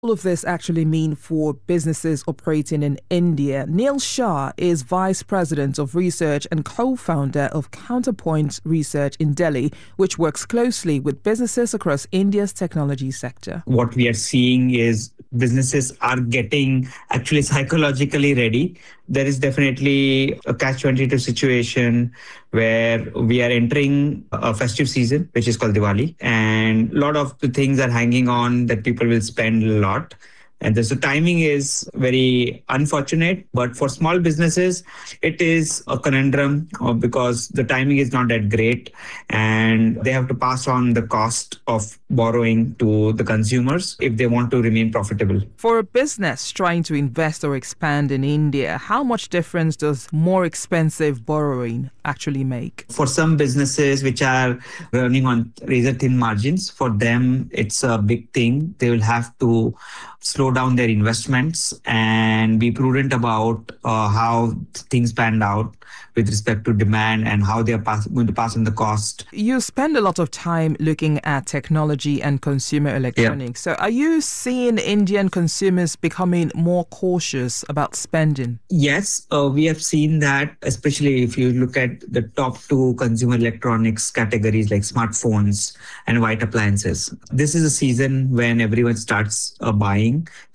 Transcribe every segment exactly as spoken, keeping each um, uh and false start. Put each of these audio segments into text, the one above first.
all of this actually mean for businesses operating in India? Neil Shah is Vice President of Research and co-founder of Counterpoint Research in Delhi, which works closely with businesses across India's technology sector. What we are seeing is businesses are getting actually psychologically ready. There is definitely a catch twenty-two situation where we are entering a festive season, which is called Diwali. And a lot of the things are hanging on that people will spend a lot. And the so timing is very unfortunate, but for small businesses, it is a conundrum because the timing is not that great and they have to pass on the cost of borrowing to the consumers if they want to remain profitable. For a business trying to invest or expand in India, how much difference does more expensive borrowing actually make? For some businesses which are running on razor thin margins, for them, it's a big thing. They will have to slow down their investments and be prudent about uh, how things panned out with respect to demand and how they are pass- going to pass on the cost. You spend a lot of time looking at technology and consumer electronics. Yeah. So are you seeing Indian consumers becoming more cautious about spending? Yes, uh, we have seen that, especially if you look at the top two consumer electronics categories like smartphones and white appliances. This is a season when everyone starts uh, buying.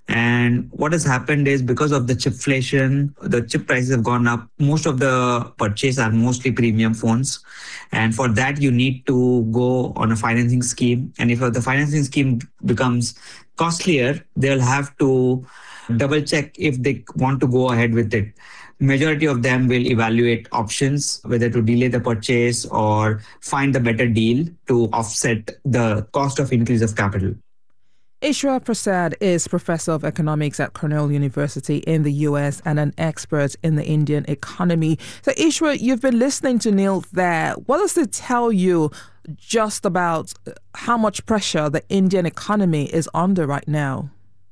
And what has happened is because of the chipflation, the chip prices have gone up. Most of the purchase are mostly premium phones. And for that, you need to go on a financing scheme. And if the financing scheme becomes costlier, they'll have to double check if they want to go ahead with it. Majority of them will evaluate options, whether to delay the purchase or find a better deal to offset the cost of increase of capital. Ishwar Prasad is Professor of Economics at Cornell University in the U S and an expert in the Indian economy. So Ishwar, you've been listening to Neil there. What does it tell you just about how much pressure the Indian economy is under right now?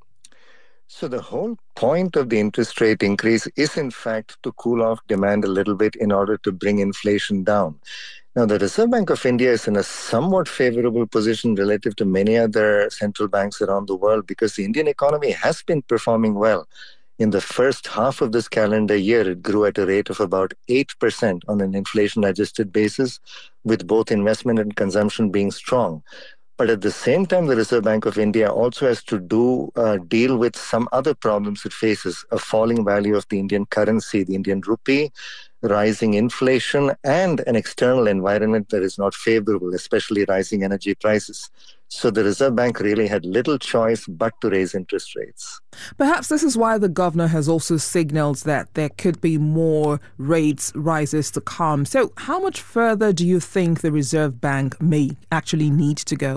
So the whole point of the interest rate increase is in fact to cool off demand a little bit in order to bring inflation down. Now, the Reserve Bank of India is in a somewhat favorable position relative to many other central banks around the world because the Indian economy has been performing well. In the first half of this calendar year, it grew at a rate of about eight percent on an inflation-adjusted basis, with both investment and consumption being strong. But at the same time, the Reserve Bank of India also has to do uh, deal with some other problems it faces: a falling value of the Indian currency, the Indian rupee, rising inflation, and an external environment that is not favorable, especially rising energy prices. So the Reserve Bank really had little choice but to raise interest rates. Perhaps this is why the governor has also signaled that there could be more rates rises to come. So how much further do you think the Reserve Bank may actually need to go?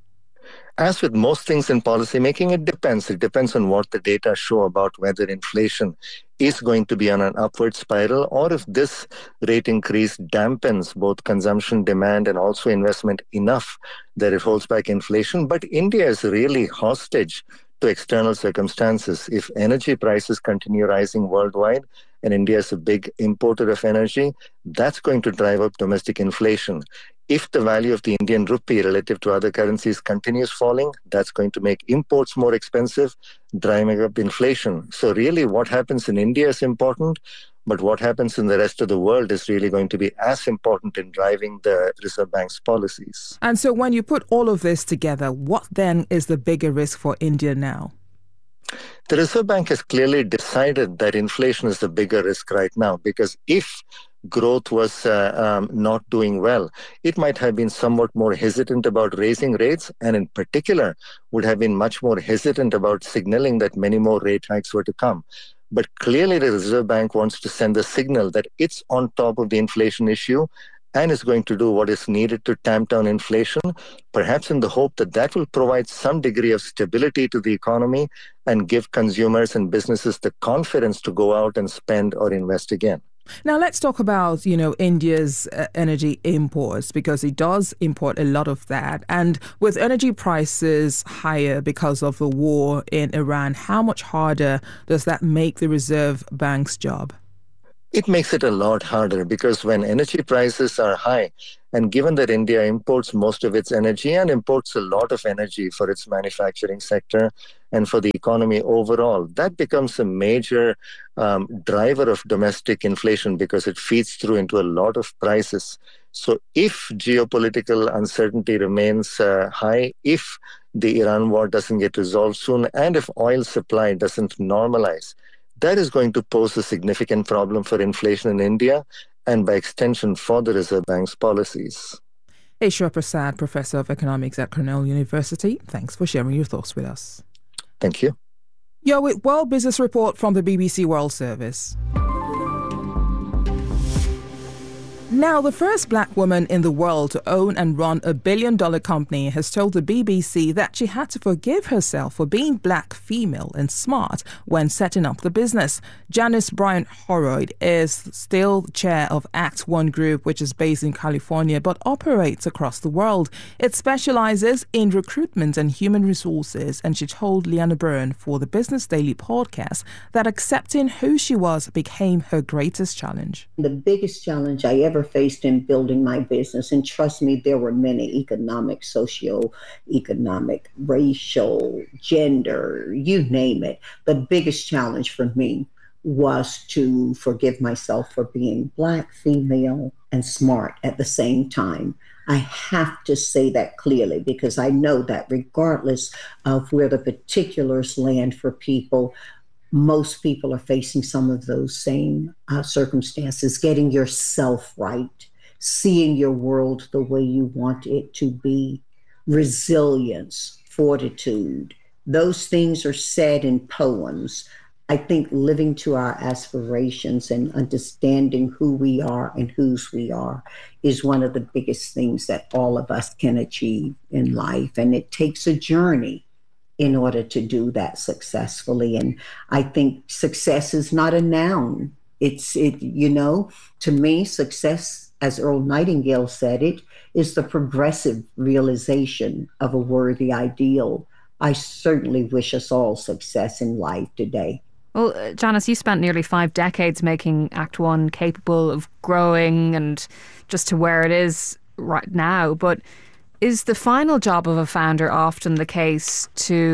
As with most things in policymaking, it depends. It depends on what the data show about whether inflation is going to be on an upward spiral or if this rate increase dampens both consumption demand and also investment enough that it holds back inflation. But India is really hostage to external circumstances. If energy prices continue rising worldwide, and India is a big importer of energy, that's going to drive up domestic inflation. If the value of the Indian rupee relative to other currencies continues falling, that's going to make imports more expensive, driving up inflation. So really what happens in India is important, but what happens in the rest of the world is really going to be as important in driving the Reserve Bank's policies. And so when you put all of this together, what then is the bigger risk for India now? The Reserve Bank has clearly decided that inflation is the bigger risk right now, because if growth was uh, um, not doing well, it might have been somewhat more hesitant about raising rates, and in particular would have been much more hesitant about signaling that many more rate hikes were to come. But clearly the Reserve Bank wants to send the signal that it's on top of the inflation issue and is going to do what is needed to tamp down inflation, perhaps in the hope that that will provide some degree of stability to the economy and give consumers and businesses the confidence to go out and spend or invest again. Now, let's talk about, you know, India's uh, energy imports, because it does import a lot of that. And with energy prices higher because of the war in Iran, how much harder does that make the Reserve Bank's job? it makes it a lot harder, because when energy prices are high, and given that India imports most of its energy and imports a lot of energy for its manufacturing sector and for the economy overall, that becomes a major um, driver of domestic inflation, because it feeds through into a lot of prices. So if geopolitical uncertainty remains uh, high, if the Iran war doesn't get resolved soon, and if oil supply doesn't normalize, that is going to pose a significant problem for inflation in India, and by extension for the Reserve Bank's policies. Ishwar Prasad, Professor of Economics at Cornell University, thanks for sharing your thoughts with us. Thank you. You're with World Business Report from the B B C World Service. Now, the first black woman in the world to own and run a billion-dollar company has told the B B C that she had to forgive herself for being black, female and smart when setting up the business. Janice Bryant-Horroyd is still chair of Act One Group, which is based in California but operates across the world. It specializes in recruitment and human resources, and she told Leanna Byrne for the Business Daily podcast that accepting who she was became her greatest challenge. The biggest challenge I ever faced in building my business, and trust me, there were many: economic, socio-economic, racial, gender, you name it. The biggest challenge for me was to forgive myself for being black, female, and smart at the same time. I have to say that clearly, because I know that regardless of where the particulars land for people, most people are facing some of those same uh, circumstances. Getting yourself right, seeing your world the way you want it to be, resilience, fortitude. Those things are said in poems. I think living to our aspirations and understanding who we are and whose we are is one of the biggest things that all of us can achieve in life. And it takes a journey in order to do that successfully. And I think success is not a noun. It's, it, you know, to me, success, as Earl Nightingale said it, is the progressive realization of a worthy ideal. I certainly wish us all success in life today. Well, uh, Janice, you spent nearly five decades making Act One capable of growing and just to where it is right now. But is the final job of a founder often the case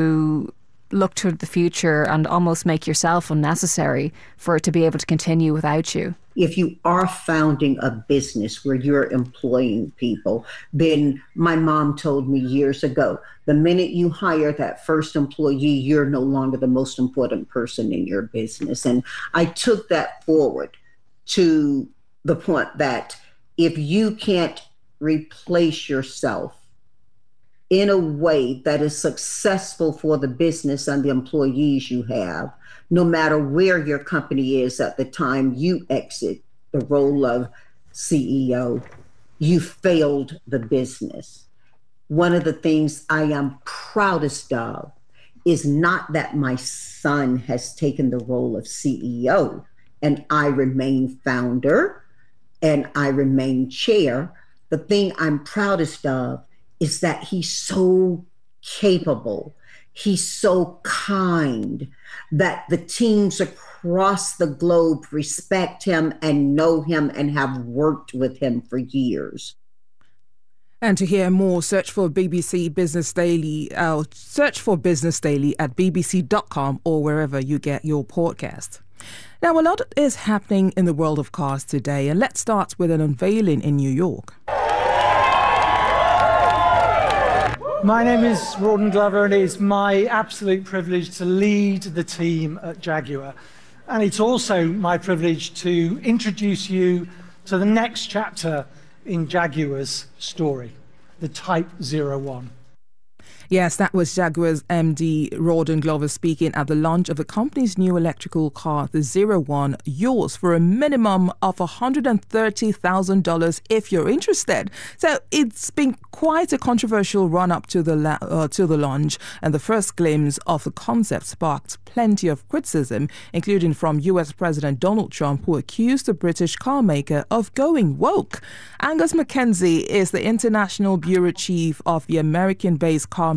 to look to the future and almost make yourself unnecessary for it to be able to continue without you? If you are founding a business where you're employing people, then my mom told me years ago, the minute you hire that first employee, you're no longer the most important person in your business. And I took that forward to the point that if you can't replace yourself in a way that is successful for the business and the employees you have, no matter where your company is at the time you exit the role of C E O, you failed the business. One of the things I am proudest of is not that my son has taken the role of C E O and I remain founder and I remain chair. The thing I'm proudest of is that he's so capable, he's so kind, that the teams across the globe respect him and know him and have worked with him for years. And to hear more, search for B B C Business Daily, uh, search for Business Daily at b b c dot com or wherever you get your podcast. Now, a lot is happening in the world of cars today, and let's start with an unveiling in New York. My name is Rawdon Glover, and it is my absolute privilege to lead the team at Jaguar. And it's also my privilege to introduce you to the next chapter in Jaguar's story, the Type zero one. Yes, that was Jaguar's M D Rawdon Glover speaking at the launch of the company's new electrical car, the zero one, yours for a minimum of one hundred thirty thousand dollars if you're interested. So it's been quite a controversial run-up to the la- uh, to the launch, and the first glimpse of the concept sparked plenty of criticism, including from U S President Donald Trump, who accused the British car maker of going woke. Angus McKenzie is the International Bureau Chief of the American-based car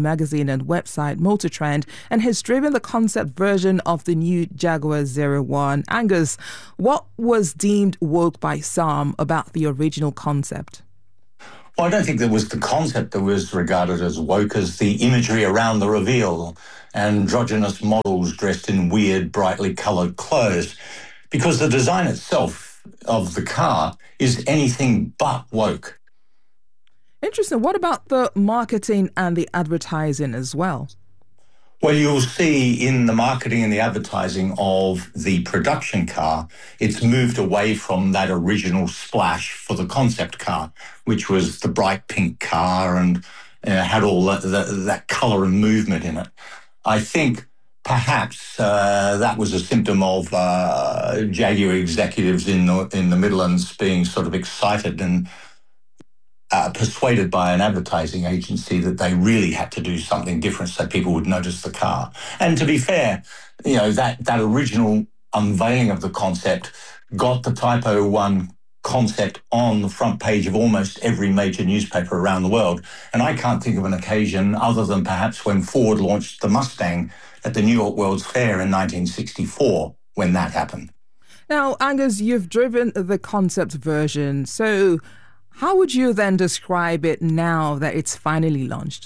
magazine and website Motortrend and has driven the concept version of the new Jaguar zero one. Angus, what was deemed woke by some about the original concept? Well, I don't think there was the concept that was regarded as woke as the imagery around the reveal, androgynous models dressed in weird, brightly coloured clothes, because the design itself of the car is anything but woke. Interesting. What about the marketing and the advertising as well? Well, you'll see in the marketing and the advertising of the production car, it's moved away from that original splash for the concept car, which was the bright pink car and uh, had all that, that, that colour and movement in it. I think perhaps uh, that was a symptom of uh, Jaguar executives in the, in the Midlands being sort of excited and Uh, persuaded by an advertising agency that they really had to do something different so people would notice the car. And to be fair, you know, that, that original unveiling of the concept got the Type oh one concept on the front page of almost every major newspaper around the world. And I can't think of an occasion other than perhaps when Ford launched the Mustang at the New York World's Fair in nineteen sixty-four, when that happened. Now, Angus, you've driven the concept version, so how would you then describe it now that it's finally launched?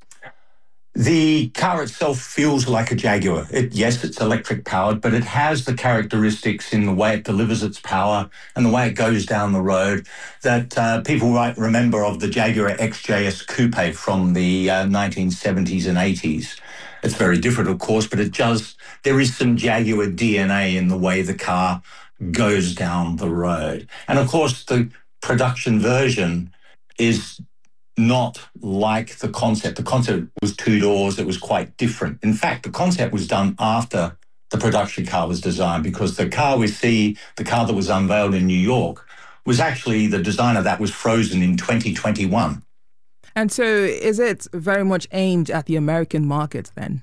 The car itself feels like a Jaguar. It, yes, it's electric powered, but it has the characteristics in the way it delivers its power and the way it goes down the road that uh, people might remember of the Jaguar X J S Coupe from the uh, nineteen seventies and eighties. It's very different, of course, but it does, there is some Jaguar D N A in the way the car goes down the road. And of course, the production version is not like the concept. The concept was two doors. It was quite different. In fact, the concept was done after the production car was designed, because the car we see, the car that was unveiled in New York, was actually, the design of that was frozen in twenty twenty-one. And so is it very much aimed at the American market then?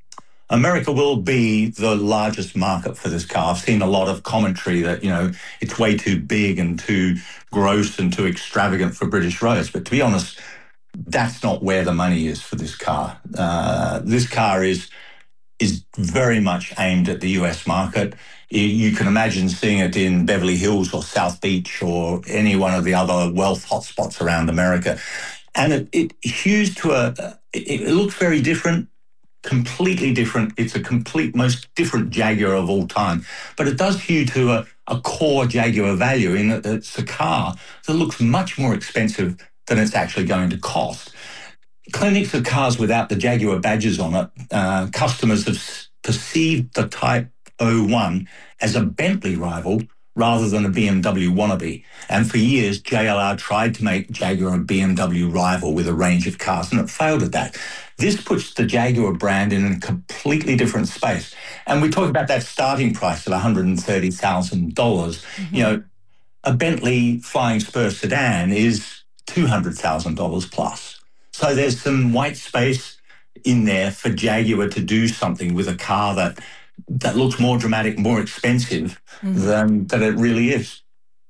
America will be the largest market for this car. I've seen a lot of commentary that, you know, it's way too big and too gross and too extravagant for British roads. But to be honest, that's not where the money is for this car. Uh, this car is is very much aimed at the U S market. You can imagine seeing it in Beverly Hills or South Beach or any one of the other wealth hotspots around America. And it, it hews to a, it, it looks very different. Completely different. It's a complete, most different Jaguar of all time. But it does hew to a, a core Jaguar value in that it's a car that looks much more expensive than it's actually going to cost. Clinics of cars without the Jaguar badges on it, uh, customers have perceived the Type oh one as a Bentley rival rather than a B M W wannabe. And for years, J L R tried to make Jaguar a B M W rival with a range of cars, and it failed at that. This puts the Jaguar brand in a completely different space. And we talk about that starting price of one hundred thirty thousand dollars. Mm-hmm. You know, a Bentley Flying Spur sedan is two hundred thousand dollars plus. So there's some white space in there for Jaguar to do something with a car that that looks more dramatic, more expensive mm-hmm. than that it really is.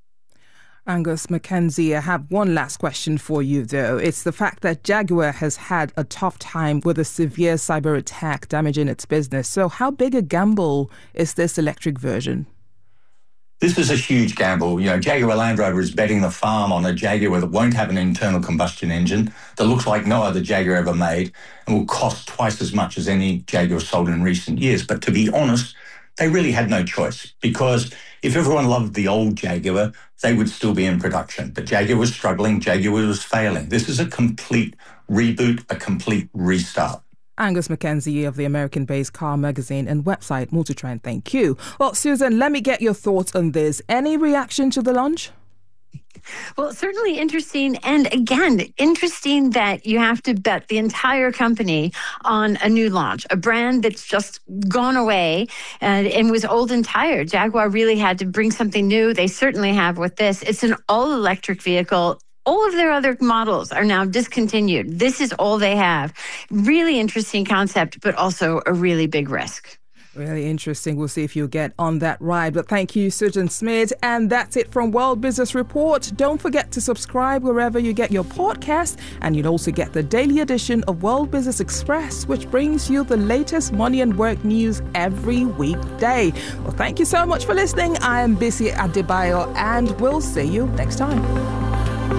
Angus McKenzie, I have one last question for you, though. It's the fact that Jaguar has had a tough time with a severe cyber attack damaging its business. So how big a gamble is this electric version? This is a huge gamble. You know, Jaguar Land Rover is betting the farm on a Jaguar that won't have an internal combustion engine, that looks like no other Jaguar ever made, and will cost twice as much as any Jaguar sold in recent years. But to be honest, they really had no choice, because if everyone loved the old Jaguar, they would still be in production. But Jaguar was struggling, Jaguar was failing. This is a complete reboot, a complete restart. Angus McKenzie of the American-based car magazine and website Motortrend, thank you. Well, Susan, let me get your thoughts on this. Any reaction to the launch? Well, certainly interesting. And again, interesting that you have to bet the entire company on a new launch, a brand that's just gone away and, and was old and tired. Jaguar really had to bring something new. They certainly have with this. It's an all-electric vehicle. All of their other models are now discontinued. This is all they have. Really interesting concept, but also a really big risk. Really interesting. We'll see if you'll get on that ride. But thank you, Sujan Smith. And that's it from World Business Report. Don't forget to subscribe wherever you get your podcast. And you'll also get the daily edition of World Business Express, which brings you the latest money and work news every weekday. Well, thank you so much for listening. I am Bisi Adebayo, and we'll see you next time.